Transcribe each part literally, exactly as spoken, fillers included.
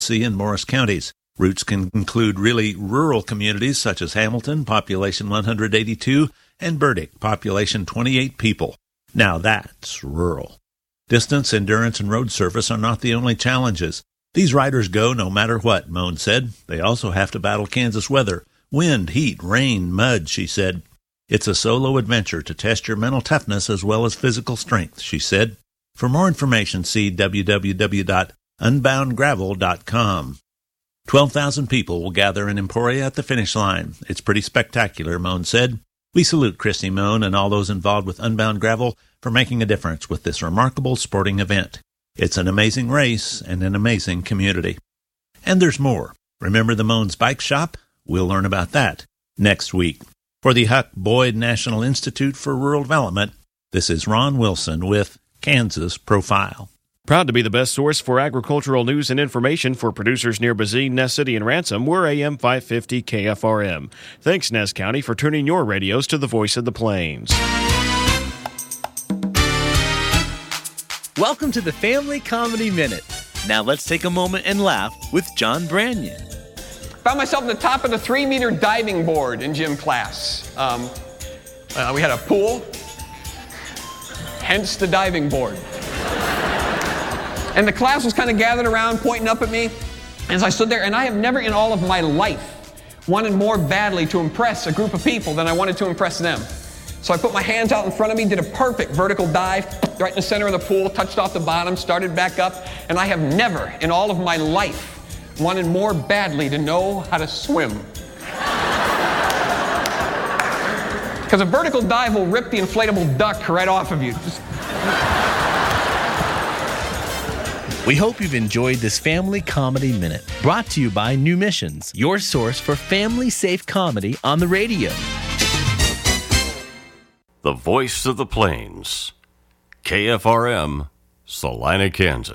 C and Morris counties. Routes can include really rural communities such as Hamilton, population one hundred eighty-two, and Burdick, population twenty-eight people. Now that's rural. Distance, endurance, and road surface are not the only challenges. These riders go no matter what, Moan said. They also have to battle Kansas weather, wind, heat, rain, mud, she said. It's a solo adventure to test your mental toughness as well as physical strength, she said. For more information, see w w w dot unbound gravel dot com. twelve thousand people will gather in Emporia at the finish line. It's pretty spectacular, Moan said. We salute Christy Moan and all those involved with Unbound Gravel for making a difference with this remarkable sporting event. It's an amazing race and an amazing community. And there's more. Remember the Moan's Bike Shop? We'll learn about that next week. For the Huck Boyd National Institute for Rural Development, this is Ron Wilson with Kansas Profile. Proud to be the best source for agricultural news and information for producers near Bazine, Ness City, and Ransom. We're A M five fifty K F R M. Thanks, Ness County, for tuning your radios to the voice of the plains. Welcome to the Family Comedy Minute. Now let's take a moment and laugh with John Branyan. Found myself at the top of the three-meter diving board in gym class. Um, uh, we had a pool, hence the diving board. And the class was kind of gathered around, pointing up at me as I stood there, and I have never in all of my life wanted more badly to impress a group of people than I wanted to impress them. So I put my hands out in front of me, did a perfect vertical dive, right in the center of the pool, touched off the bottom, started back up, and I have never in all of my life wanted more badly to know how to swim. Because a vertical dive will rip the inflatable duck right off of you. Just... We hope you've enjoyed this Family Comedy Minute, brought to you by New Missions, your source for family-safe comedy on the radio. The voice of the plains. K F R M, Salina, Kansas.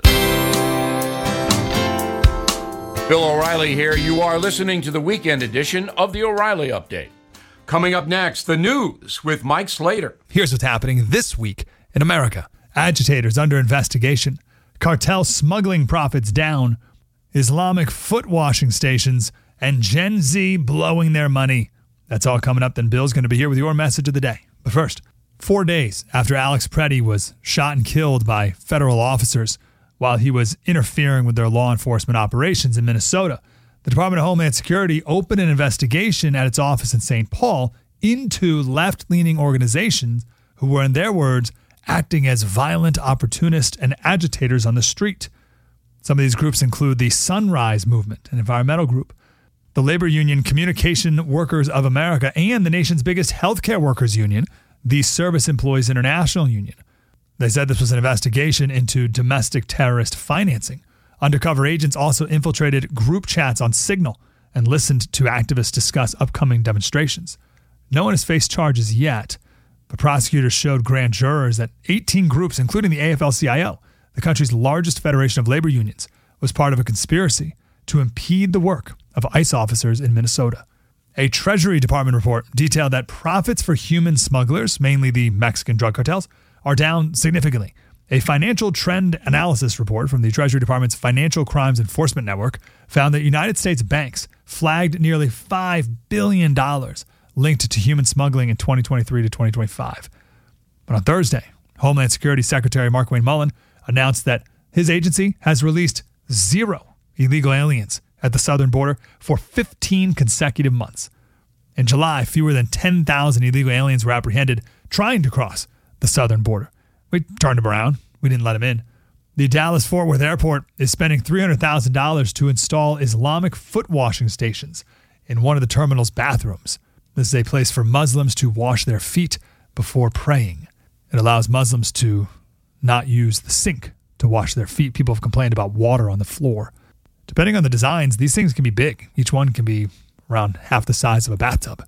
Bill O'Reilly here. You are listening to the weekend edition of the O'Reilly Update. Coming up next, the news with Mike Slater. Here's what's happening this week in America. Agitators under investigation. Cartel smuggling profits down. Islamic foot washing stations. And Gen Z blowing their money. That's all coming up. Then Bill's going to be here with your message of the day. But first, four days after Alex Preddy was shot and killed by federal officers while he was interfering with their law enforcement operations in Minnesota, the Department of Homeland Security opened an investigation at its office in Saint Paul into left-leaning organizations who were, in their words, acting as violent opportunists and agitators on the street. Some of these groups include the Sunrise Movement, an environmental group, the labor union Communication Workers of America, and the nation's biggest healthcare workers union, the Service Employees International Union. They said this was an investigation into domestic terrorist financing. Undercover agents also infiltrated group chats on Signal and listened to activists discuss upcoming demonstrations. No one has faced charges yet, but prosecutors showed grand jurors that eighteen groups, including the A F L C I O, the country's largest federation of labor unions, was part of a conspiracy to impede the work of ICE officers in Minnesota. A Treasury Department report detailed that profits for human smugglers, mainly the Mexican drug cartels, are down significantly. A financial trend analysis report from the Treasury Department's Financial Crimes Enforcement Network found that United States banks flagged nearly five billion dollars linked to human smuggling in twenty twenty-three to twenty twenty-five. But on Thursday, Homeland Security Secretary Markwayne Mullin announced that his agency has released zero illegal aliens at the southern border for fifteen consecutive months. In July, fewer than ten thousand illegal aliens were apprehended trying to cross the southern border. We turned them around. We didn't let them in. The Dallas-Fort Worth Airport is spending three hundred thousand dollars to install Islamic foot washing stations in one of the terminal's bathrooms. This is a place for Muslims to wash their feet before praying. It allows Muslims to not use the sink to wash their feet. People have complained about water on the floor. Depending on the designs, these things can be big. Each one can be around half the size of a bathtub.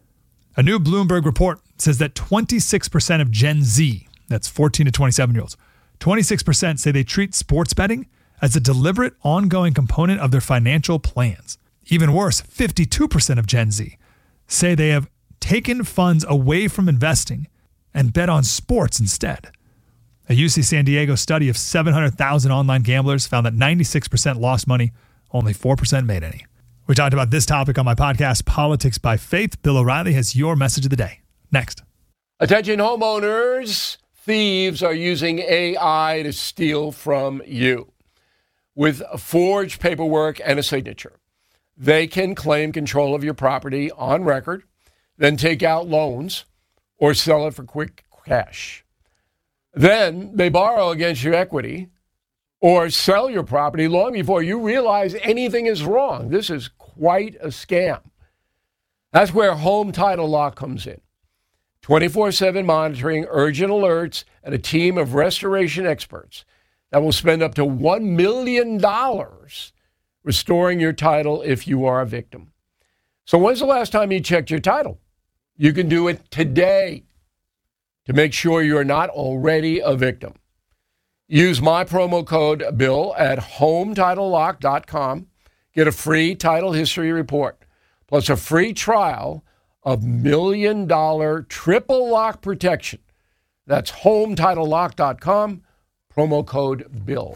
A new Bloomberg report says that twenty-six percent of Gen Z, that's fourteen to twenty-seven-year-olds, twenty-six percent say they treat sports betting as a deliberate, ongoing component of their financial plans. Even worse, fifty-two percent of Gen Z say they have taken funds away from investing and bet on sports instead. A U C San Diego study of seven hundred thousand online gamblers found that ninety-six percent lost money Only four percent made any. We talked about this topic on my podcast, Politics by Faith. Bill O'Reilly has your message of the day. Next. Attention homeowners, thieves are using A I to steal from you. With forged paperwork and a signature, they can claim control of your property on record, then take out loans or sell it for quick cash. Then they borrow against your equity or sell your property long before you realize anything is wrong. This is quite a scam. That's where Home Title Lock comes in. twenty-four seven monitoring, urgent alerts, and a team of restoration experts that will spend up to one million dollars restoring your title if you are a victim. So when's the last time you checked your title? You can do it today to make sure you're not already a victim. Use my promo code BILL at home title lock dot com. Get a free title history report, plus a free trial of million dollar triple lock protection. That's home title lock dot com, promo code BILL.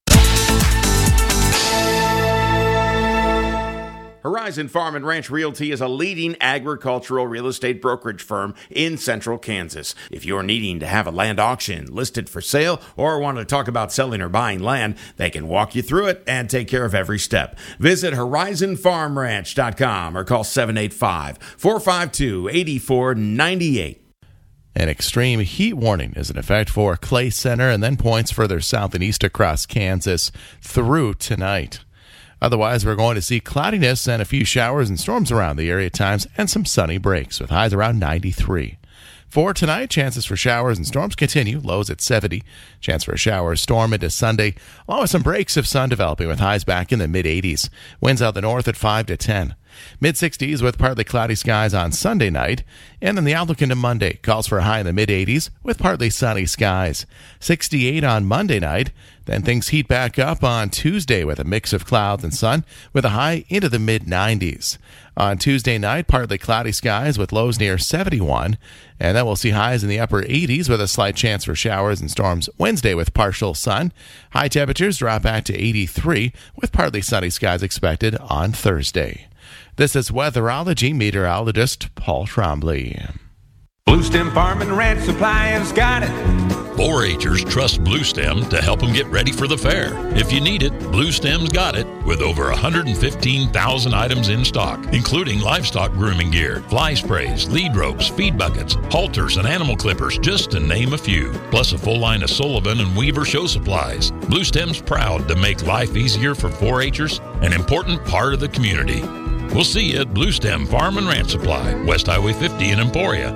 Horizon Farm and Ranch Realty is a leading agricultural real estate brokerage firm in central Kansas. If you're needing to have a land auction listed for sale or want to talk about selling or buying land, they can walk you through it and take care of every step. Visit horizon farm ranch dot com or call seven eight five, four five two, eight four nine eight. An extreme heat warning is in effect for Clay Center and then points further south and east across Kansas through tonight. Otherwise, we're going to see cloudiness and a few showers and storms around the area at times and some sunny breaks with highs around ninety-three. For tonight, chances for showers and storms continue, lows at seventy. Chance for a shower or storm into Sunday, along with some breaks of sun developing with highs back in the mid-eighties. Winds out the north at five to ten. mid-sixties with partly cloudy skies on Sunday night. And then the outlook into Monday calls for a high in the mid-eighties with partly sunny skies. sixty-eight on Monday night. Then things heat back up on Tuesday with a mix of clouds and sun with a high into the mid-nineties. On Tuesday night, partly cloudy skies with lows near seventy-one. And then we'll see highs in the upper eighties with a slight chance for showers and storms Wednesday with partial sun. High temperatures drop back to eighty-three with partly sunny skies expected on Thursday. This is weatherology meteorologist Paul Trombley. Blue Stem Farm and Ranch Supply has got it. four H'ers trust Blue Stem to help them get ready for the fair. If you need it, Blue Stem's got it, with over one hundred fifteen thousand items in stock, including livestock grooming gear, fly sprays, lead ropes, feed buckets, halters, and animal clippers, just to name a few. Plus a full line of Sullivan and Weaver show supplies. Blue Stem's proud to make life easier for four H'ers, an important part of the community. We'll see you at Blue Stem Farm and Ranch Supply, West Highway fifty in Emporia.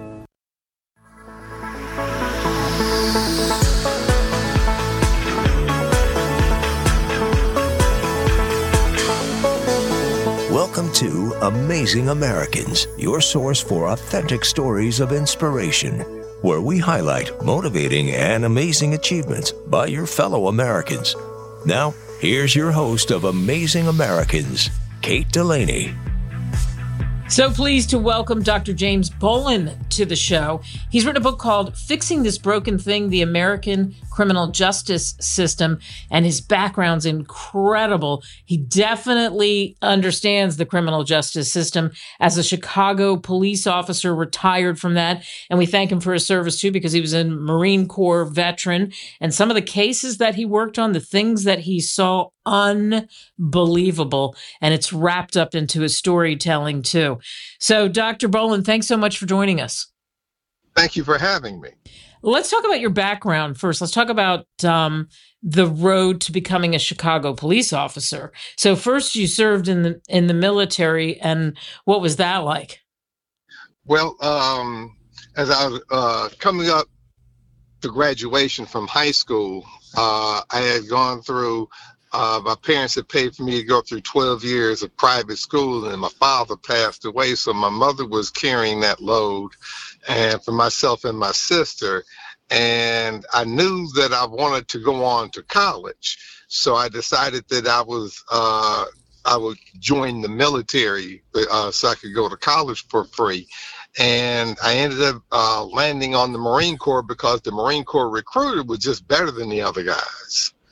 Welcome to Amazing Americans, your source for authentic stories of inspiration, where we highlight motivating and amazing achievements by your fellow Americans. Now, here's your host of Amazing Americans, Kate Delaney. So pleased to welcome Doctor James Boland to the show. He's written a book called Fixing This Broken Thing, The American Criminal Justice System, and his background's incredible. He definitely understands the criminal justice system as a Chicago police officer, retired from that. And we thank him for his service too, because he was a Marine Corps veteran. And some of the cases that he worked on, the things that he saw, unbelievable. And it's wrapped up into his storytelling too. So Doctor Boland, thanks so much for joining us. Thank you for having me. Let's talk about your background first. Let's talk about um, the road to becoming a Chicago police officer. So first you served in the in the military, and what was that like? Well, um, as I was uh, coming up to graduation from high school, uh, I had gone through Uh, my parents had paid for me to go through twelve years of private school, and my father passed away, so my mother was carrying that load, and for myself and my sister. And I knew that I wanted to go on to college, so I decided that I was uh, I would join the military uh, so I could go to college for free. And I ended up uh, landing on the Marine Corps because the Marine Corps recruiter was just better than the other guys.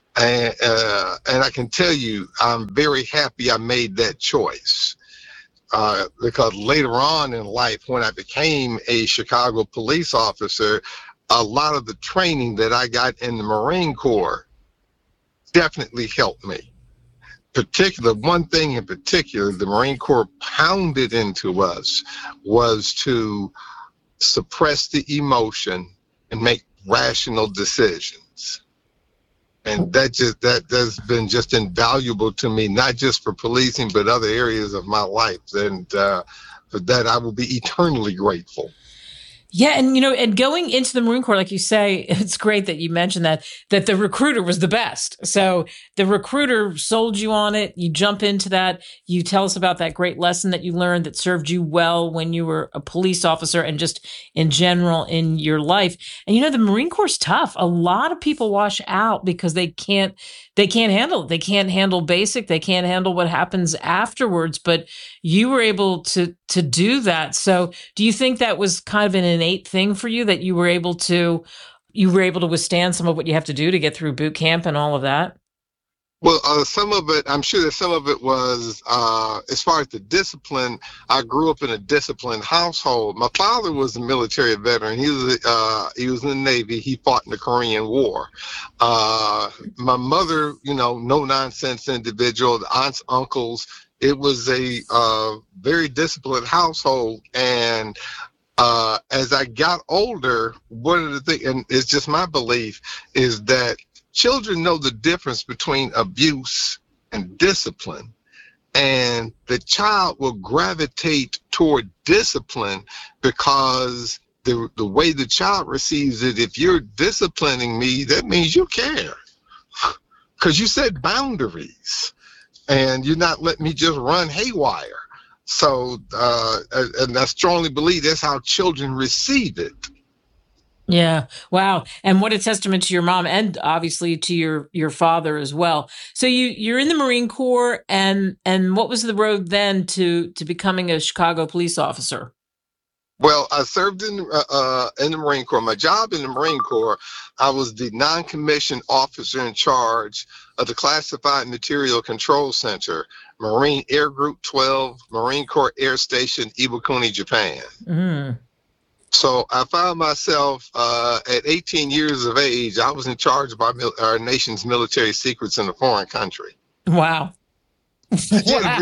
And, uh, and I can tell you, I'm very happy I made that choice. Uh, because later on in life, when I became a Chicago police officer, a lot of the training that I got in the Marine Corps definitely helped me. Particular, one thing in particular, the Marine Corps pounded into us was to suppress the emotion and make rational decisions. And that just that has been just invaluable to me, not just for policing, but other areas of my life. And uh, for that, I will be eternally grateful. Yeah, and you know, and going into the Marine Corps, like you say, it's great that you mentioned that that the recruiter was the best. So the recruiter sold you on it. You jump into that. You tell us about that great lesson that you learned that served you well when you were a police officer and just in general in your life. And you know, the Marine Corps is tough. A lot of people wash out because they can't they can't handle it. They can't handle basic. They can't handle what happens afterwards. But you were able to to do that. So do you think that was kind of an innate thing for you, that you were able to you were able to withstand some of what you have to do to get through boot camp and all of that? Well, uh, some of it, I'm sure that some of it was, uh, as far as the discipline, I grew up in a disciplined household. My father was a military veteran. He was, uh, he was in the Navy. He fought in the Korean War. Uh, my mother, you know, no nonsense individual, the aunts, uncles. It was a uh, very disciplined household. And uh, as I got older, one of the things, and it's just my belief, is that children know the difference between abuse and discipline, and the child will gravitate toward discipline because the the way the child receives it, if you're disciplining me, that means you care, because you set boundaries and you're not letting me just run haywire. So, uh, and I strongly believe that's how children receive it. Yeah. Wow. And what a testament to your mom and obviously to your, your father as well. So you, you're in the Marine Corps, and, and what was the road then to, to becoming a Chicago police officer? Well, I served in, uh, uh, in the Marine Corps. My job in the Marine Corps, I was the non-commissioned officer in charge of the Classified Material Control Center, Marine Air Group twelve, Marine Corps Air Station, Iwakuni, Japan. Mm. So I found myself uh, at eighteen years of age, I was in charge of our, mil- our nation's military secrets in a foreign country. Wow. Wow. Yeah,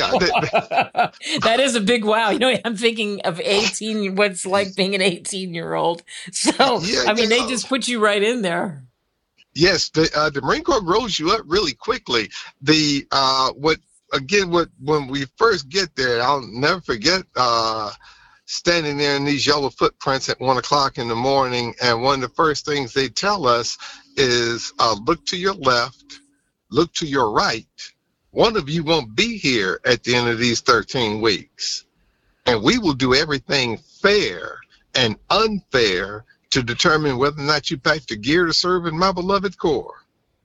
that, that is a big wow. You know, I'm thinking of eighteen, what's like being an eighteen-year-old. So, yeah, I mean, yeah. they just put you right in there. Yes, the, uh, the Marine Corps grows you up really quickly. The uh, what again? What when we first get there, I'll never forget. Uh, standing there in these yellow footprints at one o'clock in the morning, and one of the first things they tell us is, uh, look to your left, look to your right. One of you won't be here at the end of these thirteen weeks. And we will do everything fair and unfair to determine whether or not you pack the gear to serve in my beloved Corps.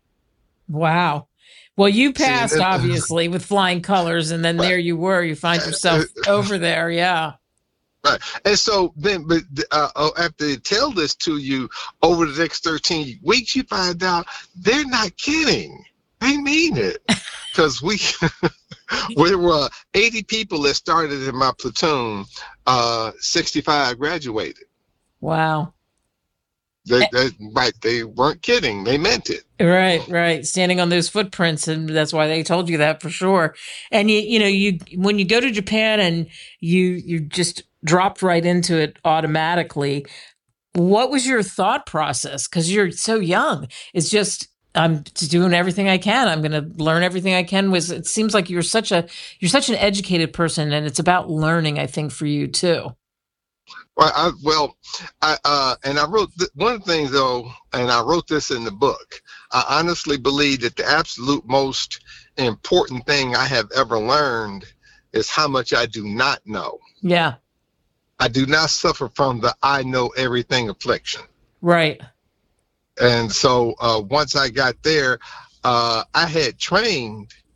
Wow. Well, you passed, See, obviously, with flying colors, and then right. there you were. You find yourself over there, yeah. Right. And so then, but uh, after they tell this to you over the next thirteen weeks, you find out they're not kidding. They mean it. Because we, there were eighty people that started in my platoon, uh, sixty-five graduated. Wow. They, they, right, they weren't kidding. They meant it. Right, right. Standing on those footprints, and that's why they told you that for sure. And you, you know, you when you go to Japan and you you just dropped right into it automatically. What was your thought process? Because you're so young. It's just I'm doing everything I can. I'm going to learn everything I can. Was it seems like you're such a you're such an educated person, and it's about learning. I think for you too. Well, I, well, I, uh, and I wrote th- one of the things though, and I wrote this in the book. I honestly believe that the absolute most important thing I have ever learned is how much I do not know. Yeah. I do not suffer from the I know everything affliction. Right. And so uh, once I got there, uh, I had trained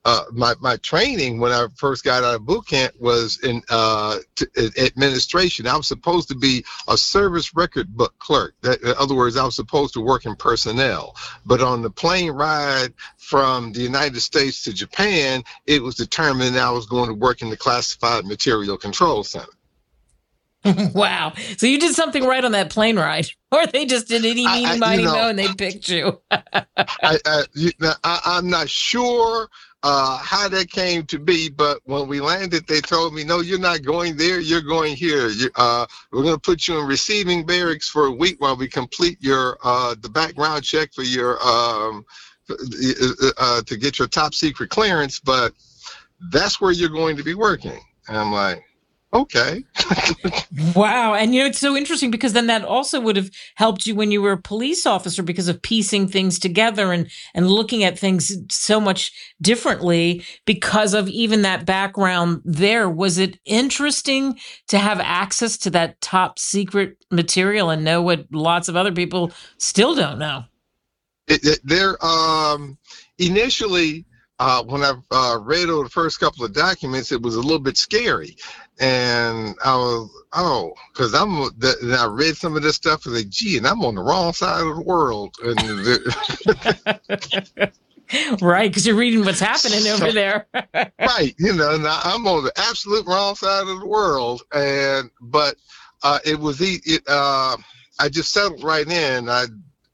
uh, my my training when I first got out of boot camp was in uh, t- administration. I was supposed to be a service record book clerk. That, in other words, I was supposed to work in personnel. But on the plane ride from the United States to Japan, it was determined I was going to work in the Classified Material Control Center. Wow. So you did something right on that plane ride, or they just did any, meeny, I- I- miny, you know, mo, and they picked you. I, I, you know, I, I'm not sure uh, how that came to be, but when we landed, they told me, no, you're not going there. You're going here. You, uh, we're going to put you in receiving barracks for a week while we complete your uh, the background check for your um, uh, to get your top secret clearance, but that's where you're going to be working. And I'm like, okay. Wow. And, you know, it's so interesting because then that also would have helped you when you were a police officer because of piecing things together and, and looking at things so much differently because of even that background there. Was it interesting to have access to that top secret material and know what lots of other people still don't know? It, it, there, um, initially, uh, when I uh, read over the first couple of documents, it was a little bit scary. And I was, oh, because I'm, the, and I read some of this stuff and like, gee, and I'm on the wrong side of the world. And right, because you're reading what's happening over there. Right, you know, and I, I'm on the absolute wrong side of the world. And, but uh, it was, it, uh, I just settled right in. I,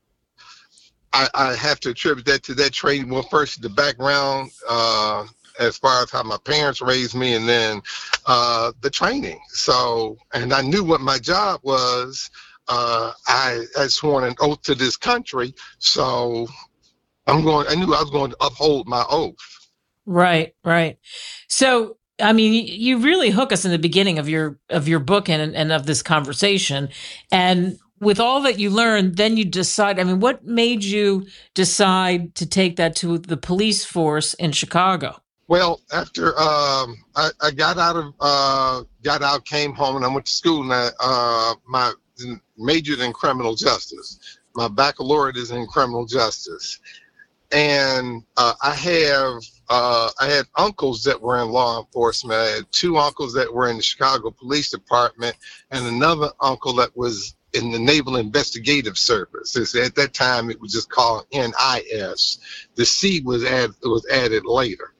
I, I have to attribute that to that training. Well, first, the background, uh, as far as how my parents raised me, and then uh, the training. So, and I knew what my job was. Uh, I had sworn an oath to this country, so I'm going. I knew I was going to uphold my oath. Right, right. So, I mean, you really hook us in the beginning of your of your book and and of this conversation, and with all that you learned, then you decide. I mean, what made you decide to take that to the police force in Chicago? Well, after um, I, I got out of uh, got out, came home, and I went to school. And I, uh, my majored in criminal justice. My baccalaureate is in criminal justice, and uh, I have uh, I had uncles that were in law enforcement. I had two uncles that were in the Chicago Police Department, and another uncle that was in the Naval Investigative Service. It's, at that time, it was just called N I S. The C was added was added later.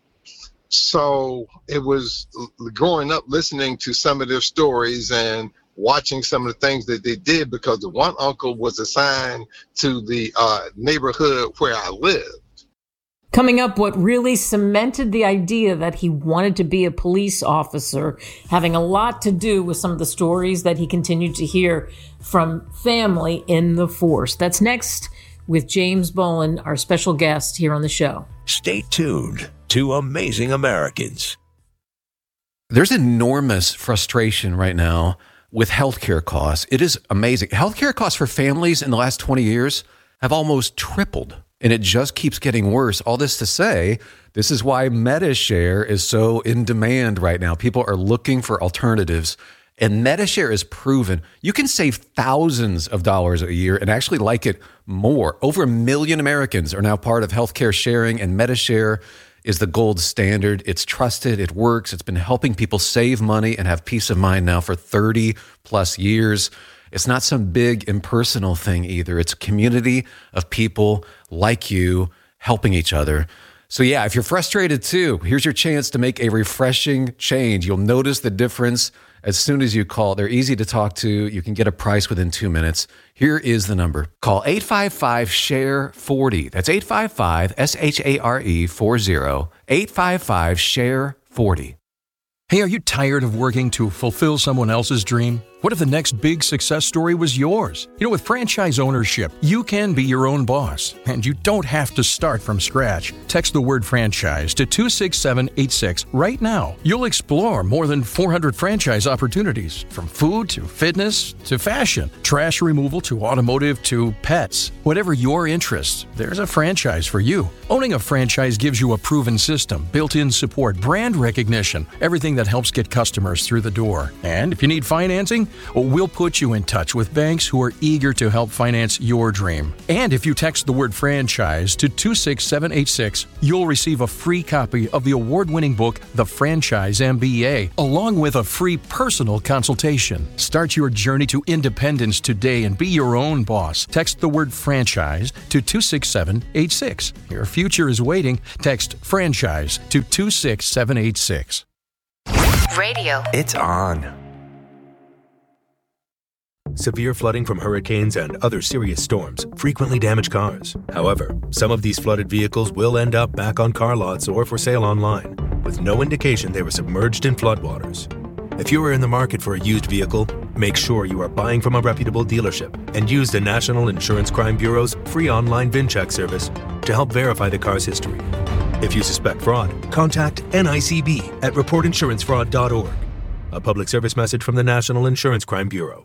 So it was growing up listening to some of their stories and watching some of the things that they did, because the one uncle was assigned to the uh, neighborhood where I lived. Coming up, what really cemented the idea that he wanted to be a police officer, having a lot to do with some of the stories that he continued to hear from family in the force. That's next with James Boland, our special guest here on the show. Stay tuned to Amazing Americans. There's enormous frustration right now with healthcare costs. It is amazing. Healthcare costs for families in the last twenty years have almost tripled, and it just keeps getting worse. All this to say, this is why MediShare is so in demand right now. People are looking for alternatives, and MediShare is proven you can save thousands of dollars a year and actually like it more. Over a million Americans are now part of healthcare sharing, and MediShare is the gold standard. It's trusted, it works, it's been helping people save money and have peace of mind now for thirty plus years. It's not some big impersonal thing either. It's a community of people like you helping each other. So yeah, if you're frustrated too, here's your chance to make a refreshing change. You'll notice the difference as soon as you call. They're easy to talk to. You can get a price within two minutes. Here is the number. Call eight five five, S H A R E, four zero. That's eight five five, S H A R E, four zero. eight five five, S H A R E, four zero. Hey, are you tired of working to fulfill someone else's dream? What if the next big success story was yours? You know, with franchise ownership, you can be your own boss, and you don't have to start from scratch. Text the word franchise to two six seven eight six right now. You'll explore more than four hundred franchise opportunities, from food to fitness to fashion, trash removal to automotive to pets. Whatever your interests, there's a franchise for you. Owning a franchise gives you a proven system, built-in support, brand recognition, everything that helps get customers through the door. And if you need financing, Well, we'll put you in touch with banks who are eager to help finance your dream. And if you text the word franchise to two six seven eight six, you'll receive a free copy of the award-winning book, The Franchise M B A, along with a free personal consultation. Start your journey to independence today and be your own boss. Text the word franchise to two six seven eight six. Your future is waiting. Text franchise to two six seven eight six. Radio. It's on. Severe flooding from hurricanes and other serious storms frequently damage cars. However, some of these flooded vehicles will end up back on car lots or for sale online, with no indication they were submerged in floodwaters. If you are in the market for a used vehicle, make sure you are buying from a reputable dealership and use the National Insurance Crime Bureau's free online VIN check service to help verify the car's history. If you suspect fraud, contact N I C B at report insurance fraud dot org. A public service message from the National Insurance Crime Bureau.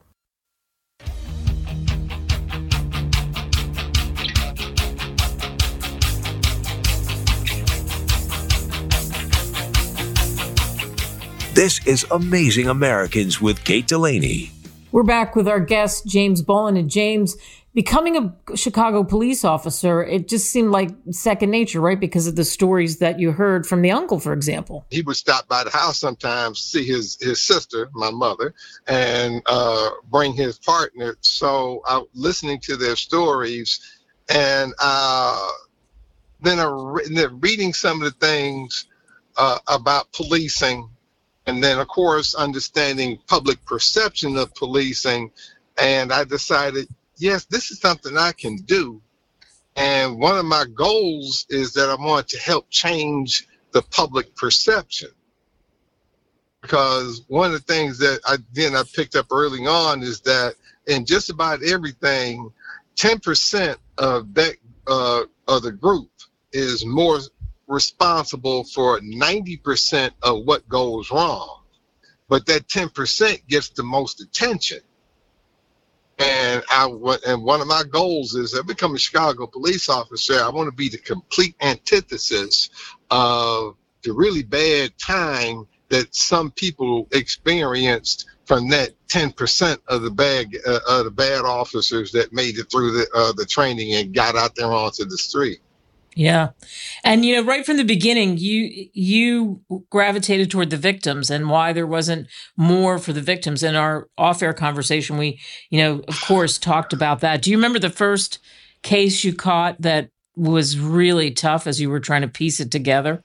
This is Amazing Americans with Kate Delaney. We're back with our guest, James Bolen. And James, becoming a Chicago police officer, it just seemed like second nature, right? Because of the stories that you heard from the uncle, for example. He would stop by the house sometimes, see his, his sister, my mother, and uh, bring his partner. So I was listening to their stories, and uh, then, I re- then reading some of the things uh, about policing. And then, of course, understanding public perception of policing. And I decided, yes, this is something I can do. And one of my goals is that I want to help change the public perception. Because one of the things that I then I picked up early on is that in just about everything, ten percent of that uh, of the group is more responsible for ninety percent of what goes wrong, but that ten percent gets the most attention. And I and one of my goals is to become a Chicago police officer. I want to be the complete antithesis of the really bad time that some people experienced from that ten percent of the bad uh, of the bad officers that made it through the uh, the training and got out there onto the street. Yeah. And, you know, right from the beginning, you you gravitated toward the victims and why there wasn't more for the victims. In our off-air conversation, we, you know, of course, talked about that. Do you remember the first case you caught that was really tough as you were trying to piece it together?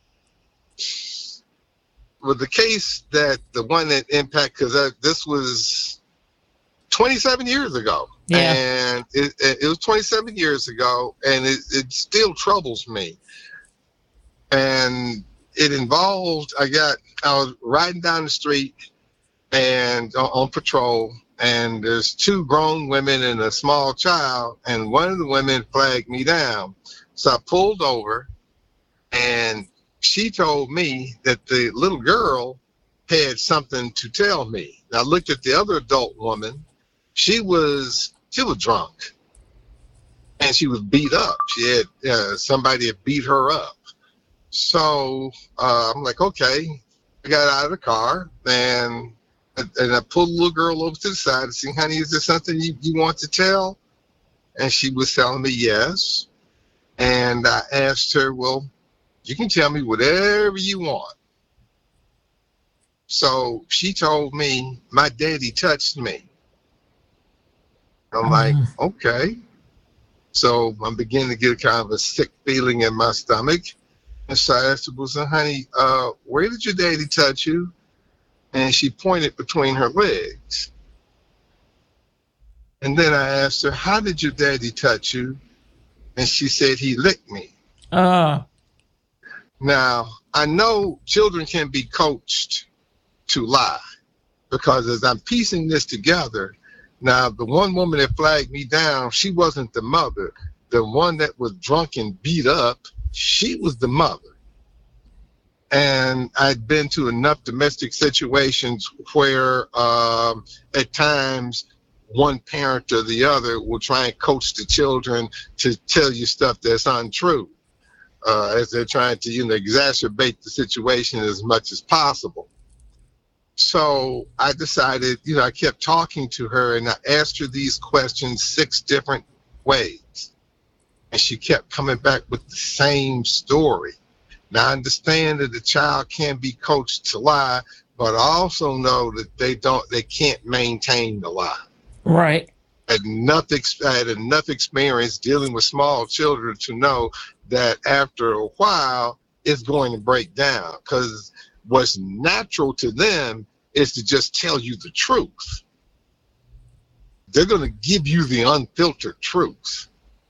Well, the case that the one that impacted, because this was twenty-seven years ago. Yeah. And it, it was twenty-seven years ago, and it, it still troubles me. And it involved, I got, I was riding down the street and on, on patrol, and there's two grown women and a small child, and one of the women flagged me down. So I pulled over, and she told me that the little girl had something to tell me. And I looked at the other adult woman. She was she was drunk, and she was beat up. She had uh, somebody had beat her up. So uh, I'm like, okay. I got out of the car, and and I pulled the little girl over to the side and said, honey, is there something you, you want to tell? And she was telling me yes. And I asked her, well, you can tell me whatever you want. So she told me, my daddy touched me. I'm like, okay. So I'm beginning to get kind of a sick feeling in my stomach. And so I asked her, well, so, honey, uh, where did your daddy touch you? And she pointed between her legs. And then I asked her, how did your daddy touch you? And she said, he licked me. Uh. Now, I know children can be coached to lie, because as I'm piecing this together, now the one woman that flagged me down, she wasn't the mother. The one that was drunk and beat up, she was the mother. And I'd been to enough domestic situations where um, at times one parent or the other will try and coach the children to tell you stuff that's untrue, uh, as they're trying to, you know, exacerbate the situation as much as possible. So I decided, you know, I kept talking to her and I asked her these questions six different ways. And she kept coming back with the same story. Now, I understand that the child can be coached to lie, but I also know that they don't, they can't maintain the lie. Right. I had enough, I had enough experience dealing with small children to know that after a while, it's going to break down, because what's natural to them is to just tell you the truth. They're going to give you the unfiltered truth.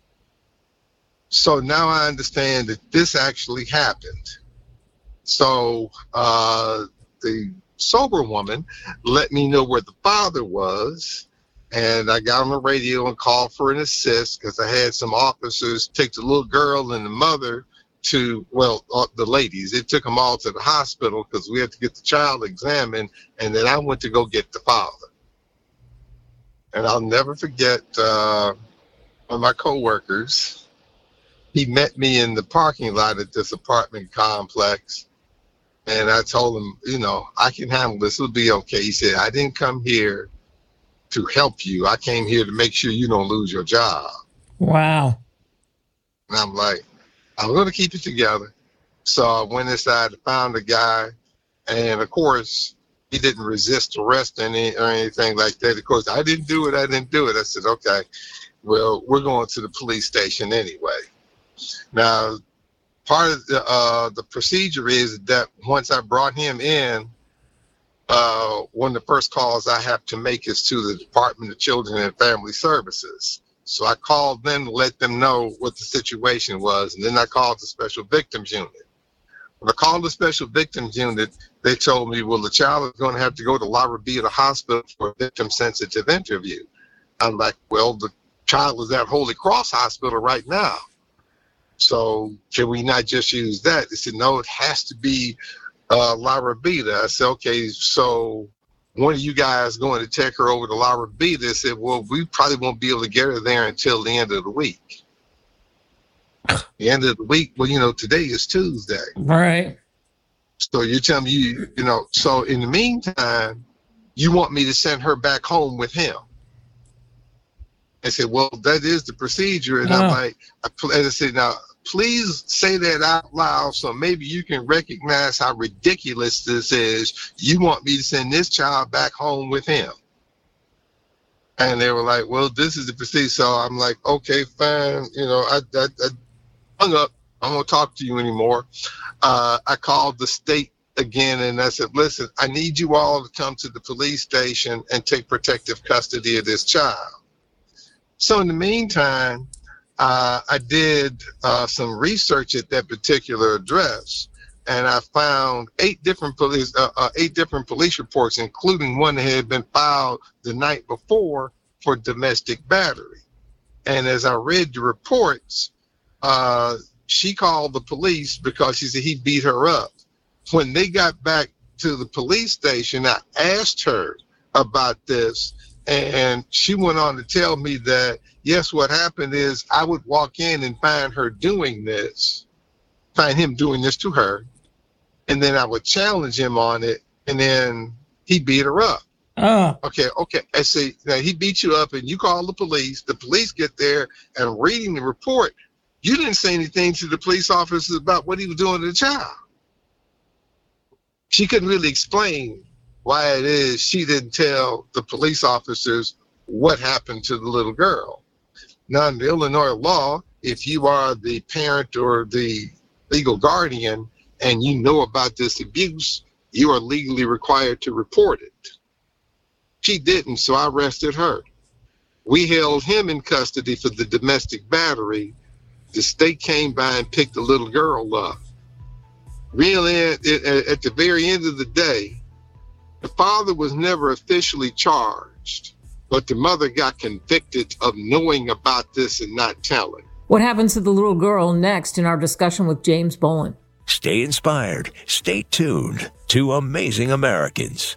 So now I understand that this actually happened. So uh, the sober woman let me know where the father was, and I got on the radio and called for an assist because I had some officers take the little girl and the mother to, well, uh, the ladies. It took them all to the hospital because we had to get the child examined, and then I went to go get the father. And I'll never forget uh, one of my coworkers. He met me in the parking lot at this apartment complex, and I told him, you know, I can handle this. It'll be okay. He said, I didn't come here to help you. I came here to make sure you don't lose your job. Wow. And I'm like, I'm going to keep it together. So I went inside and found the guy, and of course, he didn't resist arrest any, or anything like that. Of course, I didn't do it. I didn't do it. I said, okay, well, we're going to the police station anyway. Now, part of the, uh, the procedure is that once I brought him in, uh, one of the first calls I have to make is to the Department of Children and Family Services. So I called them to let them know what the situation was, and then I called the Special Victims Unit. When I called the Special Victims Unit, they told me, well, the child is going to have to go to La Rabida Hospital for a victim-sensitive interview. I'm like, well, the child is at Holy Cross Hospital right now. So can we not just use that? They said, no, it has to be uh, La Rabida. I said, okay, so one of you guys going to take her over to La Rabida? They said, well, we probably won't be able to get her there until the end of the week. The end of the week, well, you know, today is Tuesday. Right. So you're telling me, you, you know, so in the meantime, you want me to send her back home with him? I said, well, that is the procedure. And oh. I'm like, I, and I said, now, please say that out loud so maybe you can recognize how ridiculous this is. You want me to send this child back home with him? And they were like, well, this is the procedure. So I'm like, okay, fine. You know, I, I, I hung up. I don't want to talk to you anymore. Uh, I called the state again and I said, listen, I need you all to come to the police station and take protective custody of this child. So in the meantime, uh, I did uh, some research at that particular address, and I found eight different police, uh, uh, eight different police reports, including one that had been filed the night before for domestic battery. And as I read the reports, uh, she called the police because she said he beat her up. When they got back to the police station, I asked her about this, and she went on to tell me that, yes, what happened is I would walk in and find her doing this, find him doing this to her, and then I would challenge him on it, and then he beat her up. Oh. Okay, okay. I say, now he beat you up, and you call the police. The police get there, and reading the report, you didn't say anything to the police officers about what he was doing to the child. She couldn't really explain why it is she didn't tell the police officers what happened to the little girl. Now, in the Illinois law, if you are the parent or the legal guardian and you know about this abuse, you are legally required to report it. She didn't, so I arrested her. We held him in custody for the domestic battery. The state came by and picked the little girl up. Really, at, at the very end of the day, the father was never officially charged, but the mother got convicted of knowing about this and not telling. What happens to the little girl next in our discussion with James Bolin? Stay inspired. Stay tuned to Amazing Americans.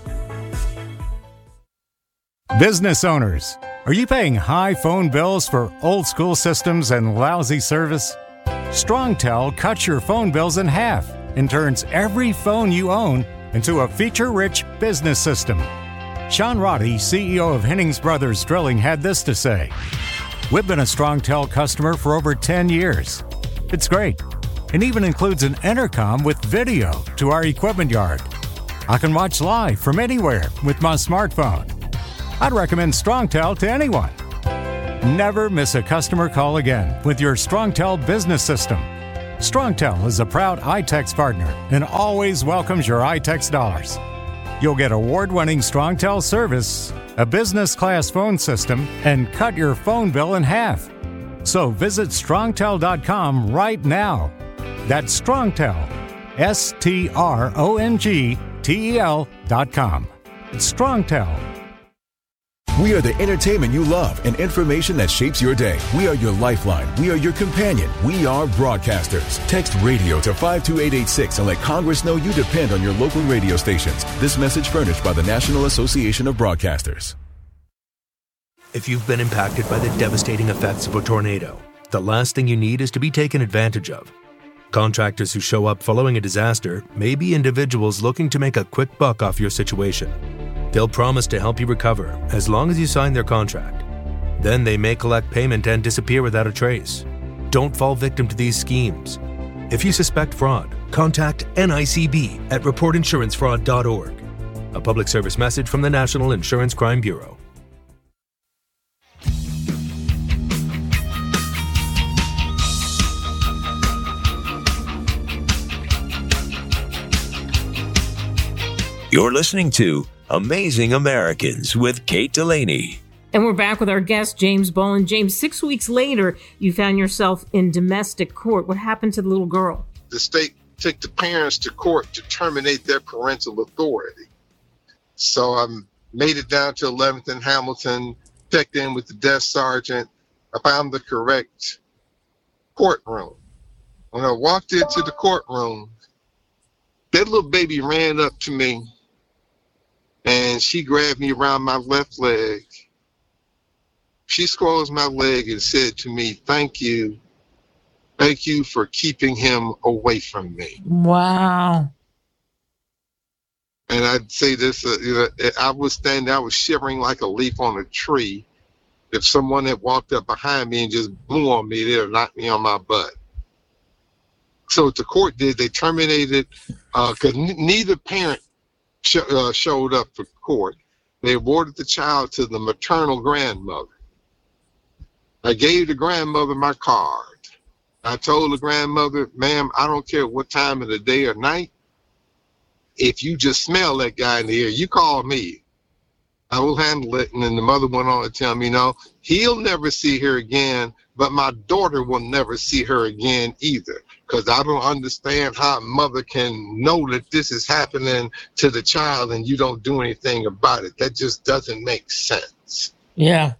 Business owners, are you paying high phone bills for old school systems and lousy service? StrongTel cuts your phone bills in half and turns every phone you own into a feature-rich business system. Sean Roddy, C E O of Hennings Brothers Drilling, had this to say. We've been a StrongTel customer for over ten years. It's great. It even includes an intercom with video to our equipment yard. I can watch live from anywhere with my smartphone. I'd recommend StrongTel to anyone. Never miss a customer call again with your StrongTel business system. StrongTel is a proud iTex partner and always welcomes your iTex dollars. You'll get award-winning StrongTel service, a business-class phone system, and cut your phone bill in half. So visit strongtel dot com right now. That's StrongTel, S T R O N G T E L dot com. StrongTel. We are the entertainment you love and information that shapes your day. We are your lifeline. We are your companion. We are broadcasters. Text radio to five two eight eight six and let Congress know you depend on your local radio stations. This message furnished by the National Association of Broadcasters. If you've been impacted by the devastating effects of a tornado, the last thing you need is to be taken advantage of. Contractors who show up following a disaster may be individuals looking to make a quick buck off your situation. They'll promise to help you recover as long as you sign their contract. Then they may collect payment and disappear without a trace. Don't fall victim to these schemes. If you suspect fraud, contact N I C B at report insurance fraud dot org. A public service message from the National Insurance Crime Bureau. You're listening to Amazing Americans with Kate Delaney. And we're back with our guest, James Bolin. James, six weeks later, you found yourself in domestic court. What happened to the little girl? The state took the parents to court to terminate their parental authority. So I made it down to eleventh and Hamilton, checked in with the desk sergeant. I found the correct courtroom. When I walked into the courtroom, that little baby ran up to me and she grabbed me around my left leg. She squeezed my leg and said to me, "Thank you. Thank you for keeping him away from me." Wow. And I'd say this, uh, you know, I was standing, I was shivering like a leaf on a tree. If someone had walked up behind me and just blew on me, they'd have knocked me on my butt. So what the court did, they terminated, because uh, n- neither parent sh- uh, showed up for court. They awarded the child to the maternal grandmother. I gave the grandmother my card. I told the grandmother, "Ma'am, I don't care what time of the day or night. If you just smell that guy in the air, you call me. I will handle it." And then the mother went on to tell me, "No, he'll never see her again, but my daughter will never see her again either. Because I don't understand how a mother can know that this is happening to the child and you don't do anything about it. That just doesn't make sense." Yeah.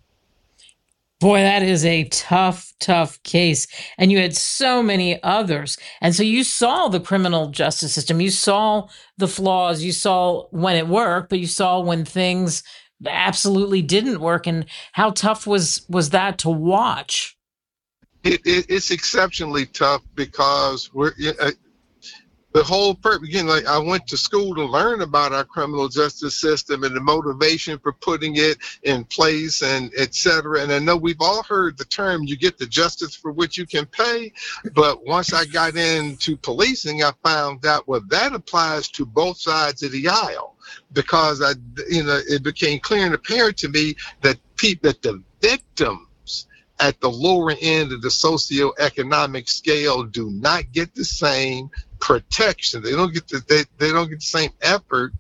Boy, that is a tough, tough case. And you had so many others. And so you saw the criminal justice system. You saw the flaws. You saw when it worked, but you saw when things absolutely didn't work. And how tough was, was that to watch? It, it, it's exceptionally tough because we're uh, the whole purpose. Again, like I went to school to learn about our criminal justice system and the motivation for putting it in place, and et cetera. And I know we've all heard the term, "you get the justice for which you can pay." But once I got into policing, I found out, well, that applies to both sides of the aisle, because I, you know, it became clear and apparent to me that people, that the victim at the lower end of the socioeconomic scale do not get the same protection. They don't get the they, they don't get the same effort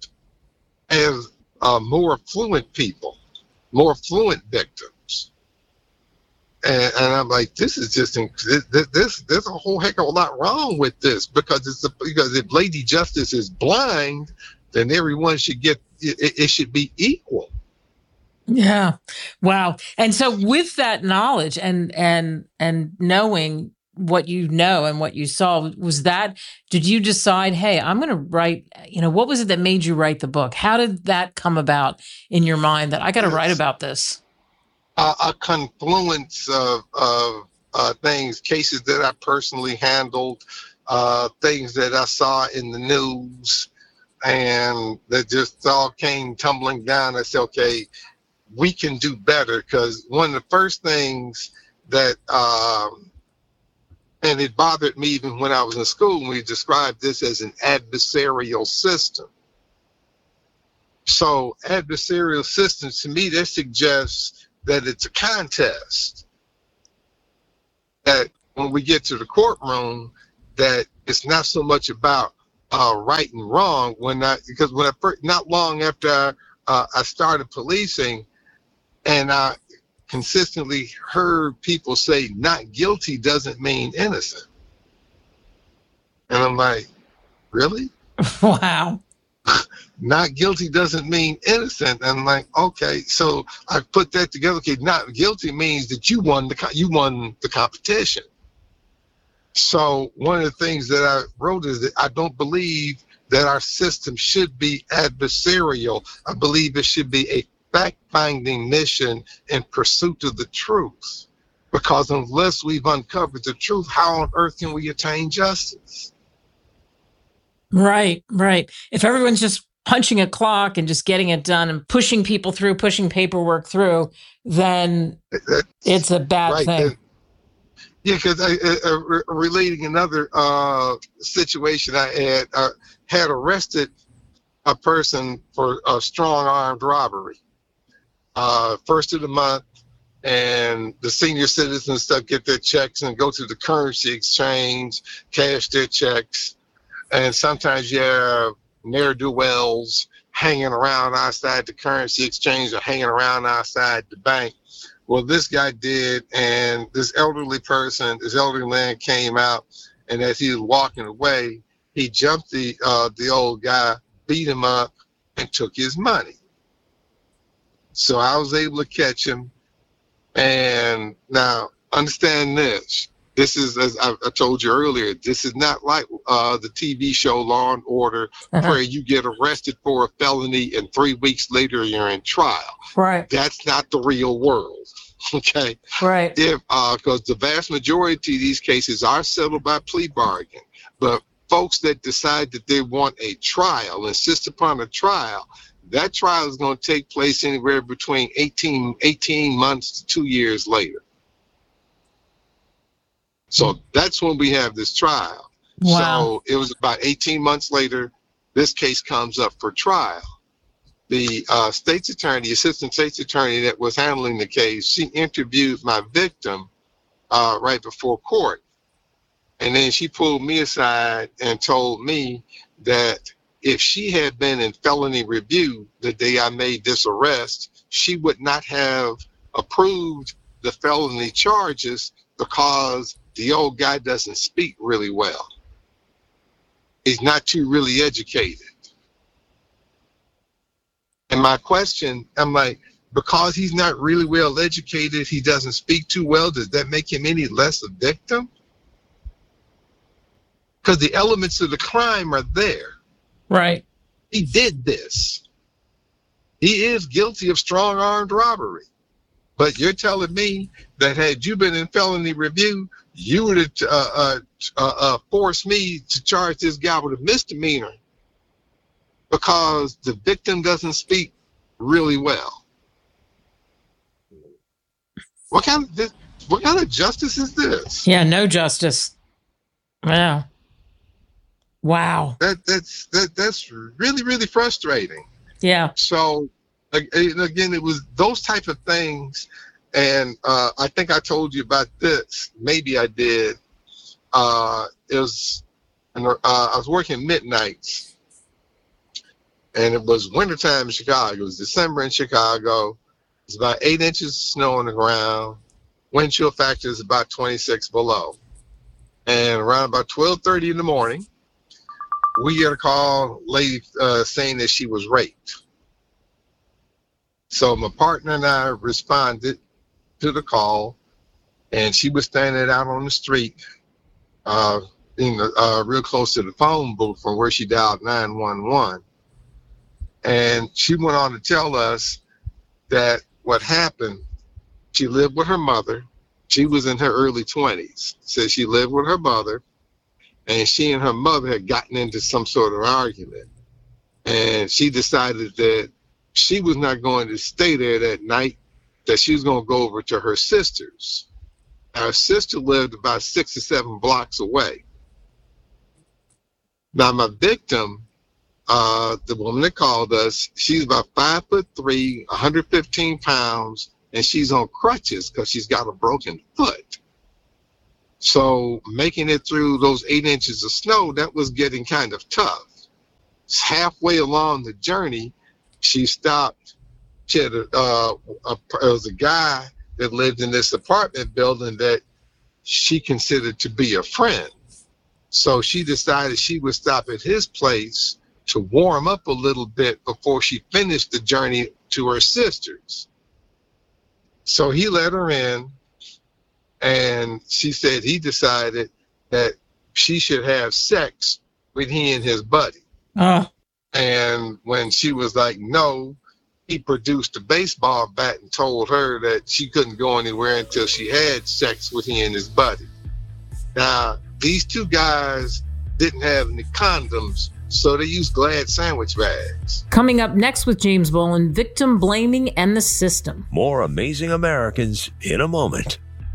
as uh, more affluent people, more affluent victims. And, and I'm like, this is just this, this. There's a whole heck of a lot wrong with this, because it's a, because if Lady Justice is blind, then everyone should get it, it should be equal. Yeah. Wow. And so with that knowledge and, and, and knowing what you know and what you saw, was that, did you decide, hey, I'm going to write, you know, what was it that made you write the book? How did that come about in your mind that I got to write about this? A, a confluence of, of uh, things, cases that I personally handled, uh, things that I saw in the news, and that just all came tumbling down. I said, okay, we can do better, because one of the first things that, um, and it bothered me even when I was in school, when we described this as an adversarial system. So adversarial systems, to me, that suggests that it's a contest. That when we get to the courtroom, that it's not so much about uh, right and wrong. When I, because when I first, not long after uh, I started policing, and I consistently heard people say not guilty doesn't mean innocent. And I'm like, really? Wow. Not guilty doesn't mean innocent. And I'm like, okay, so I put that together. Okay, not guilty means that you won the you won the competition. So one of the things that I wrote is that I don't believe that our system should be adversarial. I believe it should be a fact-finding mission in pursuit of the truth. Because unless we've uncovered the truth, how on earth can we attain justice? Right, right. If everyone's just punching a clock and just getting it done and pushing people through, pushing paperwork through, then That's, it's a bad right, thing. And, yeah, because I, uh, re- relating another uh, situation, I had uh, had arrested a person for a strong armed robbery. Uh, first of the month, and the senior citizens stuff get their checks and go to the currency exchange, cash their checks. And sometimes you have ne'er-do-wells hanging around outside the currency exchange or hanging around outside the bank. Well, this guy did, and this elderly person, this elderly man came out, and as he was walking away, he jumped the uh, the old guy, beat him up, and took his money. So I was able to catch him. And now, understand this. This is, as I, I told you earlier, this is not like uh, the T V show Law and Order, uh-huh. where you get arrested for a felony and three weeks later you're in trial. Right. That's not the real world. Okay. Right. If uh, because the vast majority of these cases are settled by plea bargain, but folks that decide that they want a trial, insist upon a trial, that trial is going to take place anywhere between eighteen, eighteen months to two years later. So that's when we have this trial. Wow. So it was about eighteen months later, this case comes up for trial. The uh, state's attorney, assistant state's attorney that was handling the case, she interviewed my victim uh, right before court. And then she pulled me aside and told me that if she had been in felony review the day I made this arrest, she would not have approved the felony charges because the old guy doesn't speak really well. He's not too really educated. And my question, I'm like, because he's not really well educated, he doesn't speak too well, does that make him any less a victim? Because the elements of the crime are there. Right. He did this. He is guilty of strong armed robbery. But you're telling me that had you been in felony review, you would have uh, uh, uh, uh, forced me to charge this guy with a misdemeanor because the victim doesn't speak really well. What kind of this, what kind of justice is this? Yeah, no justice. Wow. Wow. That that's that that's really really frustrating. Yeah. So again, it was those type of things, and uh, I think I told you about this. Maybe I did. Uh, it was, uh, I was working midnights, and it was wintertime in Chicago. It was December in Chicago. It's about eight inches of snow on the ground. Wind chill factor is about twenty-six below. And around about twelve thirty in the morning, we get a call, lady uh, saying that she was raped. So my partner and I responded to the call, and she was standing out on the street, uh, in the, uh, real close to the phone booth from where she dialed nine one one. And she went on to tell us that what happened, she lived with her mother. She was in her early twenties. Said she lived with her mother, and she and her mother had gotten into some sort of argument. And she decided that she was not going to stay there that night, that she was going to go over to her sister's. Our sister lived about six or seven blocks away. Now, my victim, uh, the woman that called us, she's about five foot three, one hundred fifteen pounds, and she's on crutches because she's got a broken foot. So making it through those eight inches of snow, that was getting kind of tough. Halfway along the journey, she stopped. She had a, uh, a, there was a guy that lived in this apartment building that she considered to be a friend. So she decided she would stop at his place to warm up a little bit before she finished the journey to her sister's. So he let her in, and she said he decided that she should have sex with he and his buddy. Uh. And when she was like, no, he produced a baseball bat and told her that she couldn't go anywhere until she had sex with he and his buddy. Now, these two guys didn't have any condoms, so they used Glad sandwich bags. Coming up next with James Boland, victim blaming and the system. More Amazing Americans in a moment.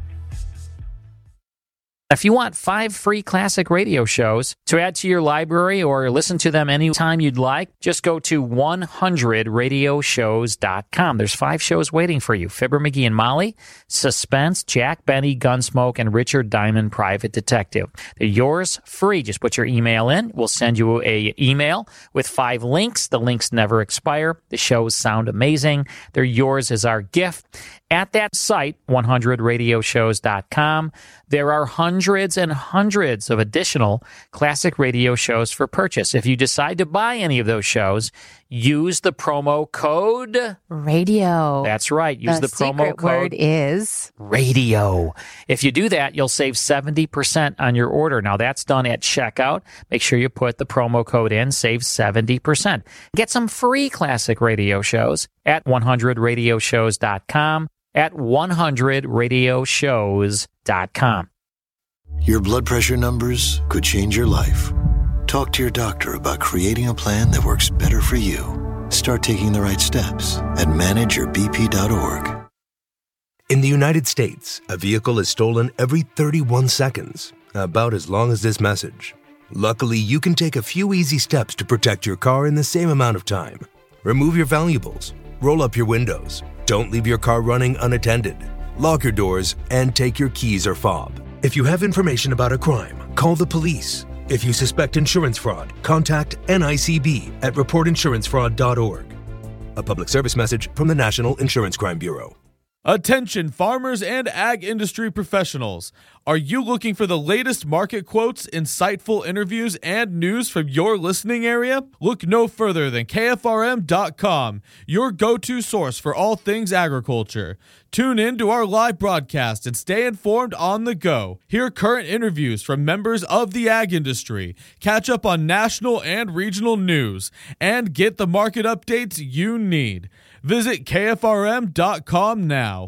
If you want five free classic radio shows to add to your library or listen to them anytime you'd like, just go to one hundred radio shows dot com. There's five shows waiting for you. Fibber McGee and Molly, Suspense, Jack Benny, Gunsmoke, and Richard Diamond, Private Detective. They're yours free. Just put your email in. We'll send you a email with five links. The links never expire. The shows sound amazing. They're yours as our gift. At that site, one hundred radio shows dot com, there are hundreds and hundreds of additional classic radio shows for purchase. If you decide to buy any of those shows, use the promo code radio. That's right. Use the, the promo secret code word is radio. If you do that, you'll save seventy percent on your order. Now, that's done at checkout. Make sure you put the promo code in, save seventy percent. Get some free classic radio shows at one hundred radio shows dot com. At one hundred radio shows dot com. Your blood pressure numbers could change your life. Talk to your doctor about creating a plan that works better for you. Start taking the right steps at manage your b p dot org. In the United States, a vehicle is stolen every thirty-one seconds, about as long as this message. Luckily, you can take a few easy steps to protect your car in the same amount of time. Remove your valuables, roll up your windows, don't leave your car running unattended, lock your doors, and take your keys or fob. If you have information about a crime, call the police. If you suspect insurance fraud, contact N I C B at report insurance fraud dot org. A public service message from the National Insurance Crime Bureau. Attention farmers and ag industry professionals. Are you looking for the latest market quotes, insightful interviews, and news from your listening area? Look no further than K F R M dot com, your go-to source for all things agriculture. Tune in to our live broadcast and stay informed on the go. Hear current interviews from members of the ag industry, catch up on national and regional news, and get the market updates you need. Visit K F R M dot com now.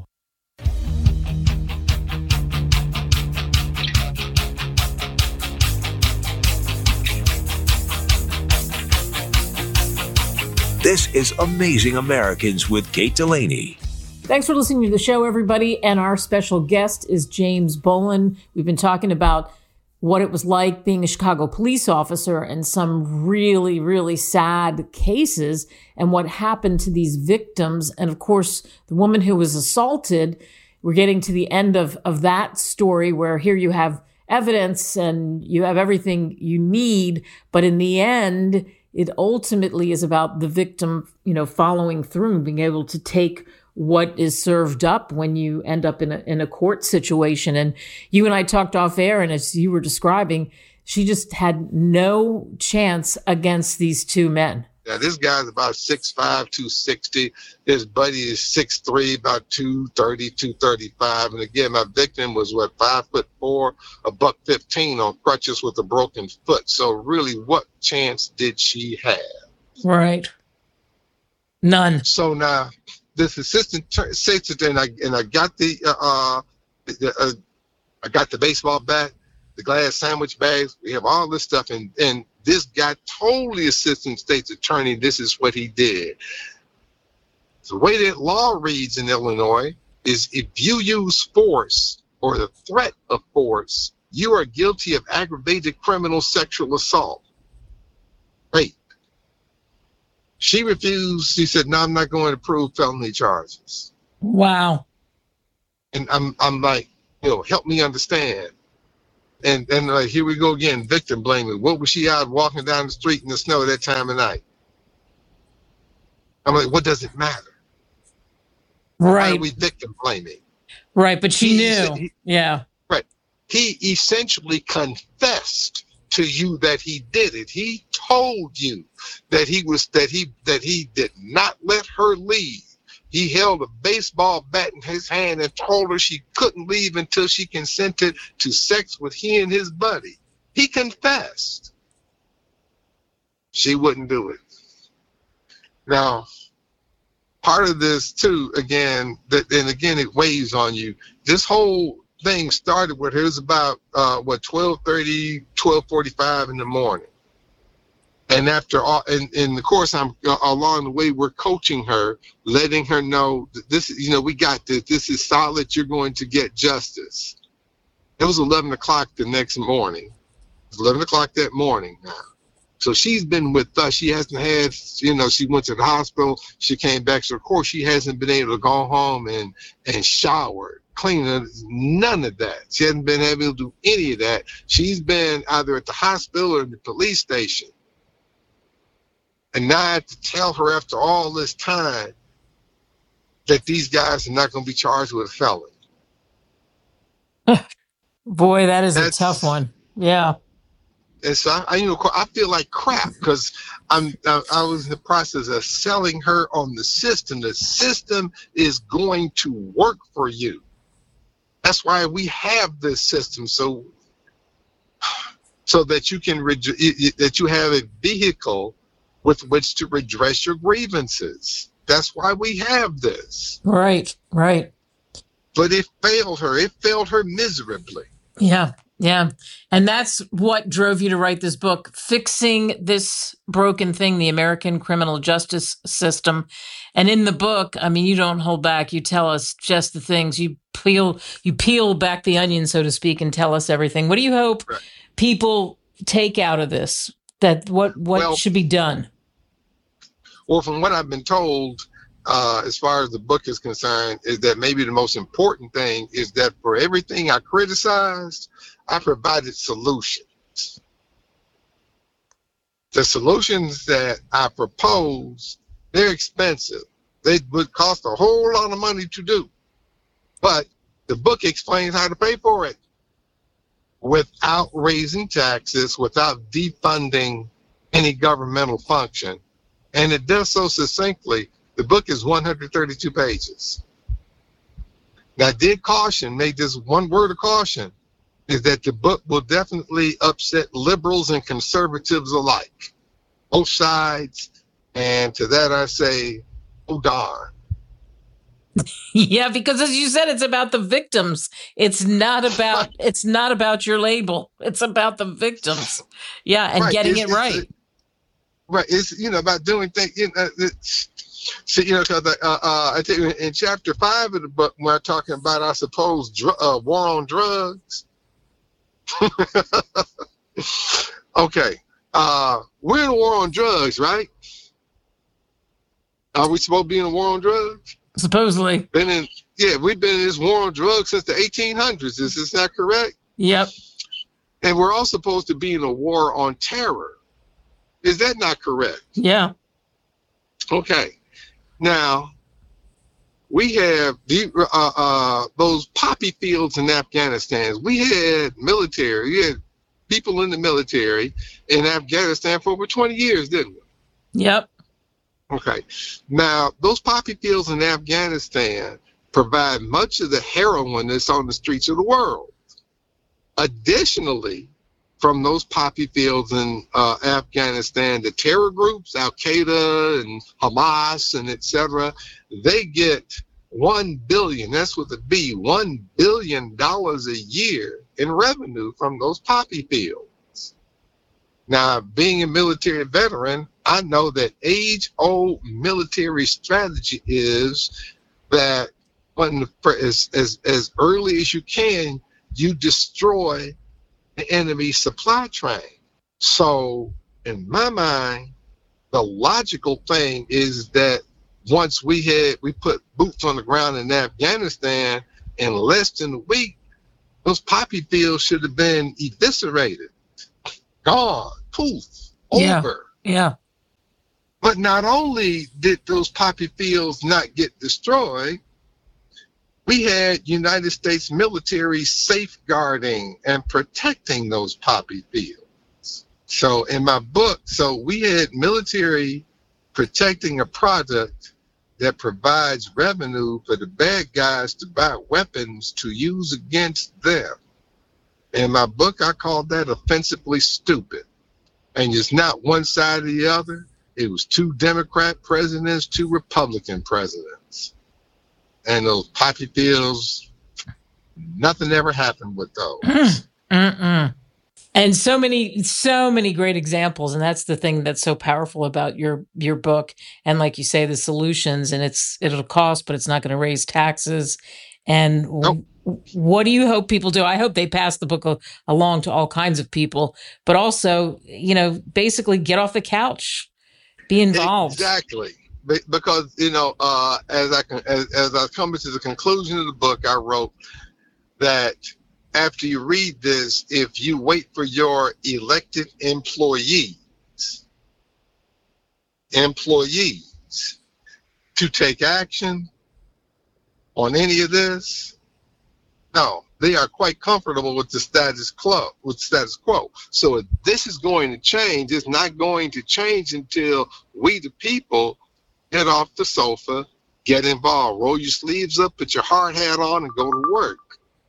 This is Amazing Americans with Kate Delaney. Thanks for listening to the show, everybody. And our special guest is James Boland. We've been talking about what it was like being a Chicago police officer and some really, really sad cases and what happened to these victims. And of course, the woman who was assaulted, we're getting to the end of, of that story where here you have evidence and you have everything you need. But in the end, it ultimately is about the victim, you know, following through and being able to take what is served up when you end up in a, in a court situation. And you and I talked off air, and as you were describing, she just had no chance against these two men. Now, this guy's about six five, two sixty. His buddy is six three, about two thirty, two thirty-five. And again, my victim was, what, five foot four, a buck fifteen on crutches with a broken foot. So really, what chance did she have? Right. None. So now, this assistant says it, and I and I got the uh, the, uh, I got the baseball bat, the glass sandwich bags. We have all this stuff, and and this guy told the assistant state's attorney this is what he did. The way that law reads in Illinois is if you use force or the threat of force, you are guilty of aggravated criminal sexual assault. Rape. She refused. She said, no, I'm not going to prove felony charges. Wow. And I'm I'm like, you know, help me understand. And and like, here we go again, victim blaming. What was she out walking down the street in the snow that time of night? I'm like, what does it matter? Right. Why are we victim blaming? Right, but she He knew. said he- yeah. Right. He essentially confessed to you that he did it. He told you that he was that he that he did not let her leave. He held a baseball bat in his hand and told her she couldn't leave until she consented to sex with he and his buddy. He confessed. She wouldn't do it. Now, part of this too, again, that and again it weighs on you. This whole thing started with her. It was about uh, what twelve thirty, twelve forty-five in the morning. And after all, and in the course, I'm uh, along the way, we're coaching her, letting her know that this, you know, we got this. This is solid. You're going to get justice. It was eleven o'clock the next morning. It was eleven o'clock that morning now. So she's been with us. She hasn't had, you know, she went to the hospital. She came back. So, of course, she hasn't been able to go home and, and shower, clean, none of that. She hasn't been able to do any of that. She's been either at the hospital or in the police station. And now I have to tell her after all this time that these guys are not going to be charged with a felony. Boy, that is That's- a tough one. Yeah. And so I, I, you know, I feel like crap because I'm, I, I was in the process of selling her on the system. The system is going to work for you. That's why we have this system, so so that you can re- that you have a vehicle with which to redress your grievances. That's why we have this. Right, right. But it failed her. It failed her miserably. Yeah, yeah. And that's what drove you to write this book, Fixing This Broken Thing, the American Criminal Justice System. And in the book, I mean, you don't hold back. You tell us just the things. You peel you peel back the onion, so to speak, and tell us everything. What do you hope right. people take out of this? That what, what well, should be done? Well, from what I've been told, uh, as far as the book is concerned, is that maybe the most important thing is that for everything I criticized, I provided solutions. The solutions that I propose, they're expensive. They would cost a whole lot of money to do. But the book explains how to pay for it without raising taxes, without defunding any governmental function. And it does so succinctly. The book is one hundred thirty-two pages. Now, I did caution, make this one word of caution, is that the book will definitely upset liberals and conservatives alike, both sides. And to that I say, oh darn. Yeah, because as you said, it's about the victims. It's not about it's not about your label. It's about the victims. Yeah, and right. getting it's, it right. It's, right. It's, you know, about doing things. You know, so, you know, because uh, uh, I think in chapter five of the book, when I'm talking about, I suppose, dr- uh, war on drugs. Okay, uh, we're in a war on drugs, right? Are we supposed to be in a war on drugs? Supposedly. Been in, yeah, we've been in this war on drugs since the eighteen hundreds. Is this not correct? Yep. And we're all supposed to be in a war on terror. Is that not correct? Yeah. Okay. Now, we have the, uh, uh, those poppy fields in Afghanistan. We had military, we had people in the military in Afghanistan for over twenty years, didn't we? Yep. Okay. Now, those poppy fields in Afghanistan provide much of the heroin that's on the streets of the world. Additionally, from those poppy fields in uh, Afghanistan, the terror groups, Al-Qaeda and Hamas and et cetera, they get one billion, that's with a B, one billion dollars a year in revenue from those poppy fields. Now, being a military veteran, I know that age-old military strategy is that when the, as, as, as early as you can, you destroy the enemy supply train. So, in my mind, the logical thing is that once we had we put boots on the ground in Afghanistan, in less than a week, those poppy fields should have been eviscerated, gone, poof, yeah. over. Yeah. But not only did those poppy fields not get destroyed, we had United States military safeguarding and protecting those poppy fields. So in my book, so we had military protecting a product that provides revenue for the bad guys to buy weapons to use against them. In my book, I called that offensively stupid. And it's not one side or the other. It was two Democrat presidents, two Republican presidents. And those poppy fields, nothing ever happened with those. Mm-mm. And so many, so many great examples. And that's the thing that's so powerful about your your book. And like you say, the solutions, and it's it'll cost, but it's not going to raise taxes. And nope. w- what do you hope people do? I hope they pass the book a- along to all kinds of people, but also, you know, basically get off the couch, be involved. Exactly. Because, you know, uh, as I as, as I come to the conclusion of the book, I wrote that after you read this, if you wait for your elected employees, employees to take action on any of this, no, they are quite comfortable with the status quo, with status quo. So if this is going to change, it's not going to change until we, the people, get off the sofa, get involved, roll your sleeves up, put your hard hat on, and go to work.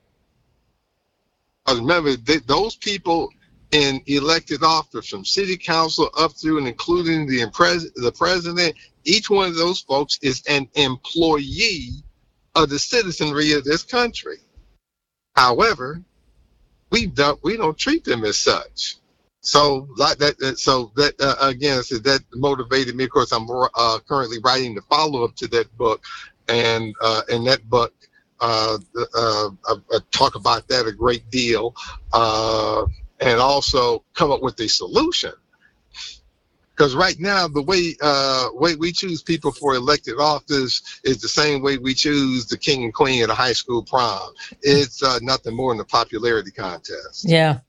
Remember, they, those people in elected office, from city council up through and including the, impres- the president, each one of those folks is an employee of the citizenry of this country. However, we don't we don't treat them as such. So like that, that so that uh, again, so that motivated me. Of course, I'm uh, currently writing the follow up to that book, and uh, in that book. Uh, uh, I, I talk about that a great deal, uh, and also come up with a solution. Because right now, the way uh, way we choose people for elected office is the same way we choose the king and queen at a high school prom. It's uh, nothing more than a popularity contest. Yeah.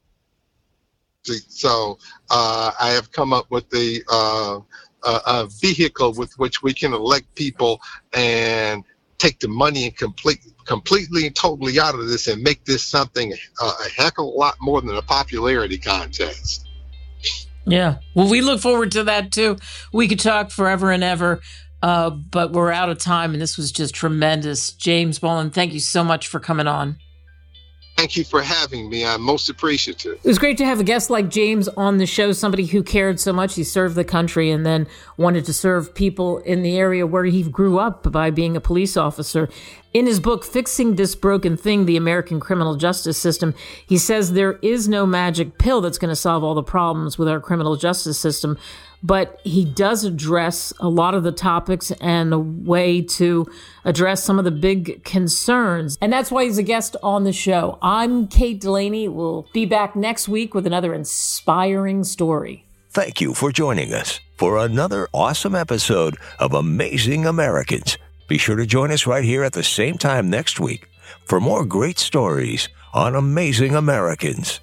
So uh, I have come up with the uh, a, a vehicle with which we can elect people and take the money and complete, completely and totally out of this and make this something uh, a heck of a lot more than a popularity contest. Yeah. Well, we look forward to that too. We could talk forever and ever, uh, but we're out of time, and this was just tremendous. James Boland, thank you so much for coming on. Thank you for having me. I'm most appreciative. It was great to have a guest like James on the show, somebody who cared so much. He served the country and then wanted to serve people in the area where he grew up by being a police officer. In his book, Fixing This Broken Thing, The American Criminal Justice System, he says there is no magic pill that's going to solve all the problems with our criminal justice system, but he does address a lot of the topics and a way to address some of the big concerns. And that's why he's a guest on the show. I'm Kate Delaney. We'll be back next week with another inspiring story. Thank you for joining us for another awesome episode of Amazing Americans. Be sure to join us right here at the same time next week for more great stories on Amazing Americans.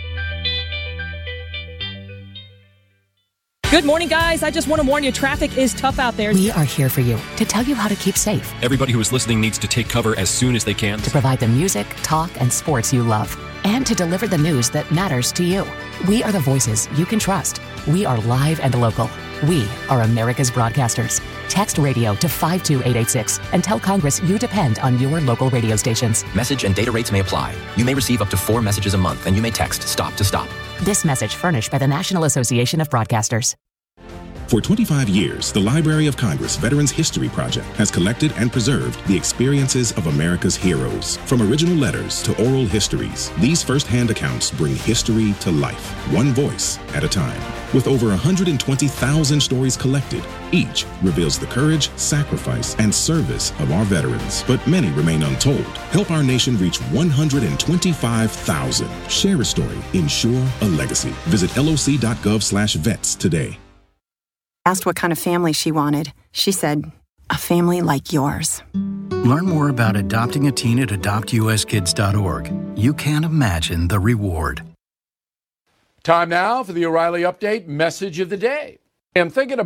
Good morning, guys. I just want to warn you, traffic is tough out there. We are here for you to tell you how to keep safe. Everybody who is listening needs to take cover as soon as they can. To provide the music, talk, and sports you love. And to deliver the news that matters to you. We are the voices you can trust. We are live and local. We are America's broadcasters. Text radio to five two eight eight six and tell Congress you depend on your local radio stations. Message and data rates may apply. You may receive up to four messages a month, and you may text STOP to STOP. This message furnished by the National Association of Broadcasters. For twenty-five years, the Library of Congress Veterans History Project has collected and preserved the experiences of America's heroes. From original letters to oral histories, these first-hand accounts bring history to life, one voice at a time. With over one hundred twenty thousand stories collected, each reveals the courage, sacrifice, and service of our veterans. But many remain untold. Help our nation reach one hundred twenty-five thousand. Share a story. Ensure a legacy. Visit L O C dot gov slash vets today. Asked what kind of family she wanted. She said, a family like yours. Learn more about adopting a teen at adopt u s kids dot org. You can't imagine the reward. Time now for the O'Reilly Update message of the day. I'm thinking about